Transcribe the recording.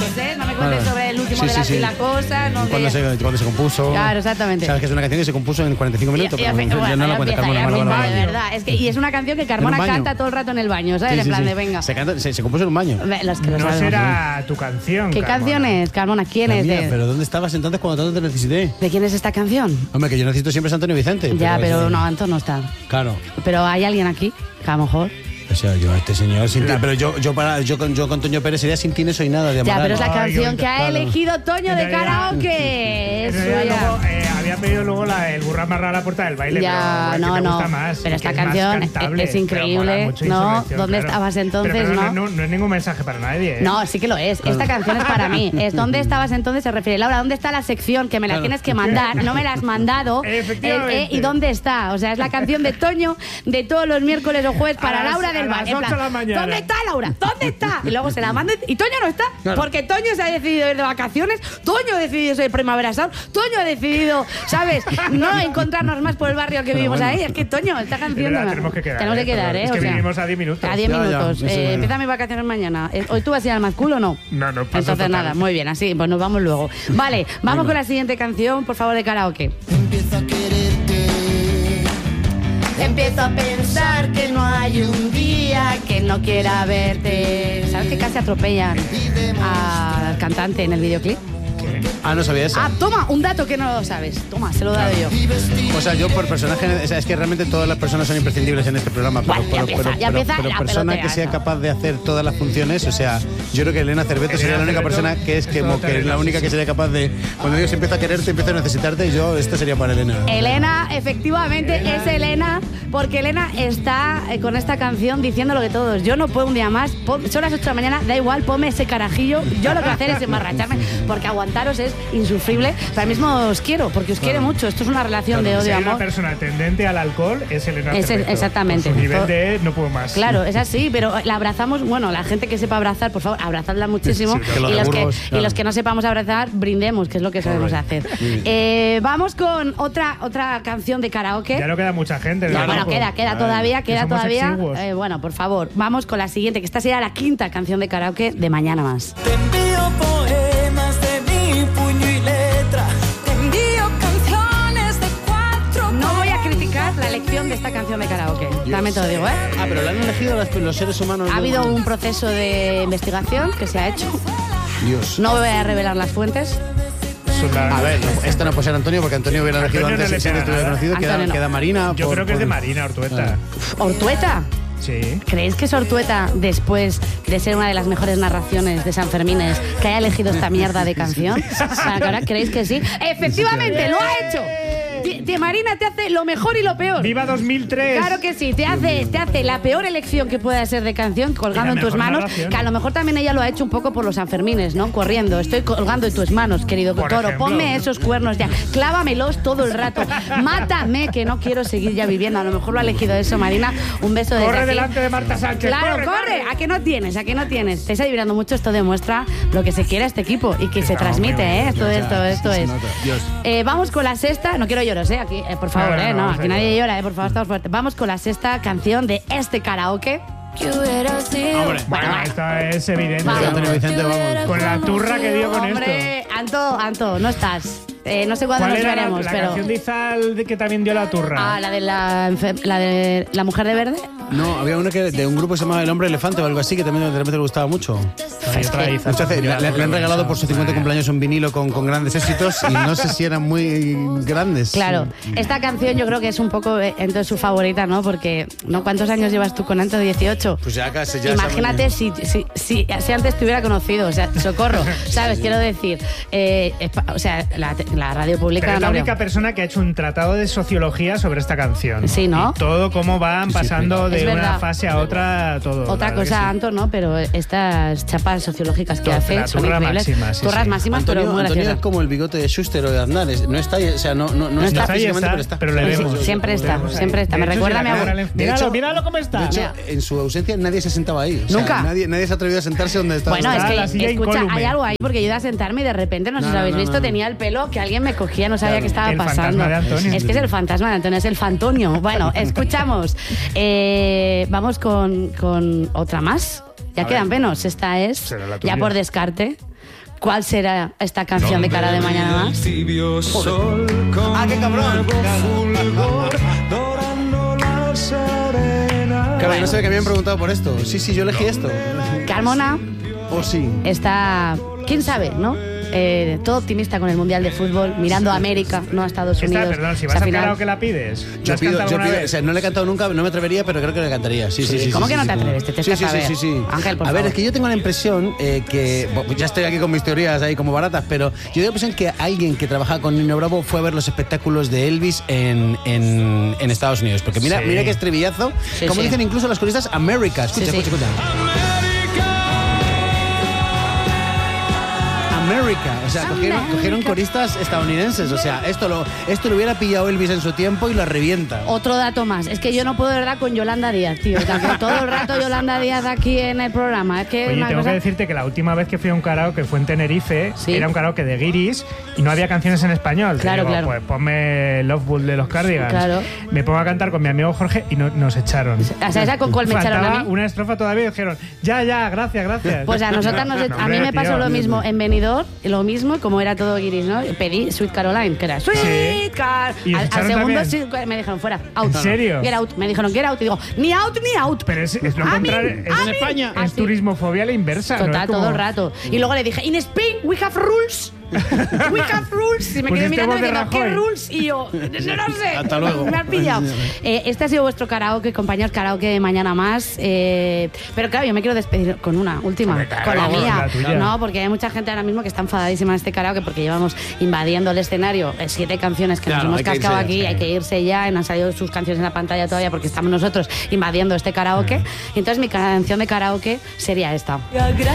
datos, ¿eh? No me cuentes sobre el último de la cosa. No ¿Cuándo se compuso? Claro, exactamente. Sabes que es una canción que se compuso en 45 minutos. Ya no la cuenta Carmona. De verdad. Y es una canción que Carmona canta todo el rato en el baño, ¿sabes? En plan de venga. Se compuso en un baño. No será tu canción, ¿Qué canción es, Carmona? ¿Quién es? ¿Pero dónde estabas entonces cuando tanto te necesité? ¿De quién es esta canción? Hombre, que yo necesito siempre a Antonio Vicente. Ya, pero no, Antonio no está. Claro. Pero hay alguien aquí que a lo mejor... O sea, yo este señor sin ti, pero yo con Toño Pérez sería Sin ti no soy nada de Amaral. Ya, pero es la canción que ha elegido Toño de karaoke. Eso ya. Había pedido luego el burra amarrada a la puerta del baile. Ya, pero no. me gusta más, pero esta canción es increíble. No, ¿dónde estabas entonces? Pero no es ningún mensaje para nadie. No, sí que lo es. Esta canción es para mí. Es ¿dónde estabas entonces? Se refiere. Laura, ¿dónde está la sección? Que me la tienes que mandar. No me la has mandado. Efectivamente. ¿Y dónde está? O sea, es la canción de Toño de todos los miércoles o jueves para Laura del Val. ¿Dónde está Laura? ¿Dónde está? Y luego se la manda y Toño no está. Claro. Porque Toño se ha decidido ir de vacaciones, Toño ha decidido ser Primavera Sound, Toño ha decidido, ¿sabes? No encontrarnos más por el barrio que vivimos ahí. Es que Toño, esta canción... Tenemos que quedar, ¿eh? Es que vivimos a 10 minutos. A 10 minutos. Empieza mis vacaciones mañana. ¿Hoy tú vas a ir al Mascul o no? No pasa. Entonces total. nada, muy bien, así, pues nos vamos luego. Vale, vamos con la siguiente canción, por favor, de karaoke. Empiezo a quererte. Empiezo a pensar que no hay un día que no quiera verte. ¿Sabes que casi atropellan al cantante en el videoclip? No sabía eso. Toma, un dato que no lo sabes. Toma, se lo he dado yo. O sea, yo por personaje, es que realmente todas las personas son imprescindibles en este programa. Pero persona que sea capaz de hacer todas las funciones, o sea, yo creo que Elena Cerveto sería la única persona que es la única que sería capaz de, cuando Dios empieza a quererte, empieza a necesitarte, esto sería para Elena. Elena, efectivamente, es Elena, porque Elena está con esta canción diciendo lo que todos. Yo no puedo un día más, son las 8 de la mañana, da igual, ponme ese carajillo. Yo lo que voy a hacer es emborracharme, porque aguantaros es insufrible. Ahora mismo os quiero, porque os quiere mucho. Esto es una relación de odio-amor. Si hay una persona tendente al alcohol, es Elena Cerveto. Exactamente. Por su nivel de no puedo más. Claro, es así, pero la abrazamos, bueno, la gente que sepa abrazar, por favor, abrazadla muchísimo. Y los que no sepamos abrazar, brindemos, que es lo que sabemos hacer. Vamos con otra canción de karaoke. Ya no queda mucha gente. Bueno, queda todavía. Bueno, por favor, vamos con la siguiente, que esta será la quinta canción de karaoke de Mañana Más. Te envío poemas de mi puño y letra. Te envío canciones de 4. No voy a criticar la elección de esta canción de karaoke. También te lo digo, ¿eh? Pero la han elegido los seres humanos. Ha habido un proceso de investigación que se ha hecho. Dios. No voy a revelar las fuentes. A ver, esto no puede ser Antonio, porque Antonio hubiera elegido antes si estuviera conocido. Queda Marina. Yo creo que es de Marina Ortueta. ¿Ortueta? Sí. ¿Creéis que es Ortueta, después de ser una de las mejores narraciones de San Fermines, que haya elegido esta mierda de canción? ¿Ahora creéis que sí? ¡Efectivamente, lo ha hecho! Marina te hace lo mejor y lo peor. ¡Viva 2003! Claro que sí, te hace la peor elección que pueda ser de canción colgando en tus manos, narración. Que a lo mejor también ella lo ha hecho un poco por los Sanfermines, ¿no? Corriendo, estoy colgando en tus manos, querido toro, ponme esos cuernos ya, clávamelos todo el rato, mátame, que no quiero seguir ya viviendo. A lo mejor lo ha elegido eso, Marina. Un beso desde Corre aquí. delante de Marta Sánchez. Claro, corre. ¿A qué no tienes? Te está vibrando mucho. Esto demuestra lo que se quiere a este equipo y que se transmite, ¿eh? Esto es. Vamos con la sexta. No quiero lloros, ¿eh? Aquí, por favor, no, aquí nadie llora, por favor, estamos fuertes. Vamos con la sexta canción de este karaoke. Hombre, bueno, esta es evidente. Antonio Vicente, vamos. Con la turra que dio con esto. Anto, no estás. No sé cuándo nos veremos, la pero... canción de Izal que también dio la turra. La de la mujer de verde. No, había una de un grupo que se llamaba El Hombre Elefante o algo así, que también de repente le gustaba mucho. Le han regalado por su 50 cumpleaños un vinilo con grandes éxitos y no sé si eran muy grandes. Claro, esta canción yo creo que es un poco entonces su favorita, ¿no? Porque, ¿no? ¿Cuántos años llevas tú con Anto? 18. Pues ya casi. Imagínate si antes te hubiera conocido, o sea, socorro, ¿sabes? Quiero decir, o sea, la radio pública... Pero es la única persona que ha hecho un tratado de sociología sobre esta canción. Sí, ¿no? Y todo cómo van pasando de una fase a otra, todo. Otra cosa, Anto, ¿no? Pero estas chapas sociológicas que hace son increíbles. Turras máximas, Antonio, pero muy graciosas. Antonio es como el bigote de Schuster o de Aznar. No está, o sea, no está físicamente, pero está. Pero le vemos. Siempre está. Me recuerda a mi abuelo. Míralo cómo está. De hecho, en su ausencia nadie se sentaba ahí. O sea, ¿Nunca? Nadie se ha atrevido a sentarse donde estaba. Bueno, es que, escucha, hay algo ahí, porque yo iba a sentarme y de repente, no sé si lo habéis visto, tenía el pelo que alguien me cogía, no sabía qué estaba pasando. Es que es el fantasma de Antonio, es el fantonio. Bueno, escuchamos. Vamos con otra más. Ya quedan menos. Esta es, ya por descarte, ¿Cuál será esta canción de Cara de Mañana Más? ¡Ah, qué cabrón! Claro, no sé que me habían preguntado por esto. Sí, yo elegí esto. Carmona. Sí. Está... ¿Quién sabe, no? Todo optimista con el Mundial de Fútbol, mirando a América, no a Estados Unidos. Perdón, si vas al karaoke la pides. Yo pido, o sea, no le he cantado nunca, no me atrevería, pero creo que le cantaría. Sí. ¿Cómo que no te atreves? Te sí. Ángel, por favor. A ver, es que yo tengo la impresión que... ya estoy aquí con mis teorías ahí como baratas, pero yo tengo la impresión que alguien que trabajaba con Nino Bravo fue a ver los espectáculos de Elvis en Estados Unidos. Porque mira que estribillazo. Como dicen incluso las coristas, America. Escucha. America, o sea, cogieron coristas estadounidenses, o sea, esto lo hubiera pillado Elvis en su tiempo y lo revienta. Otro dato más, es que yo no puedo de verdad con Yolanda Díaz, tío, todo el rato Yolanda Díaz aquí en el programa. Es que oye, tengo que decirte que la última vez que fui a un karaoke fue en Tenerife, era un karaoke de guiris y no había canciones en español. Claro. Pues ponme Love Bull de los Cardigans. Claro. Me pongo a cantar con mi amigo Jorge y nos echaron. O sea, ¿esa con cuál me echaron a mí? Una estrofa todavía y dijeron, ya, gracias. Pues a nosotras a mí me pasó lo mismo en Benidorm, lo mismo, como era todo guiris, ¿no? Pedí Sweet Caroline, que era Sweet Caroline. Al segundo me dijeron fuera, out. ¿En serio? Get out. Me dijeron get out y digo, ni out. Pero es lo contrario. En España es turismofobia a la inversa. Total, ¿no? todo el rato. Y luego le dije, in Spain we have rules. We have rules. Y me quedé mirando y diciendo, ¿qué rules? Y yo, no sé. Hasta luego. Me has pillado. Este ha sido vuestro karaoke, compañeros, karaoke de Mañana Más. Pero claro, yo me quiero despedir con una última, con la mía. No, porque hay mucha gente ahora mismo que está enfadadísima en este karaoke porque llevamos invadiendo el escenario 7 canciones que nos hemos cascado aquí. Hay que irse ya. No han salido sus canciones en la pantalla todavía porque estamos nosotros invadiendo este karaoke. Y entonces mi canción de karaoke sería esta.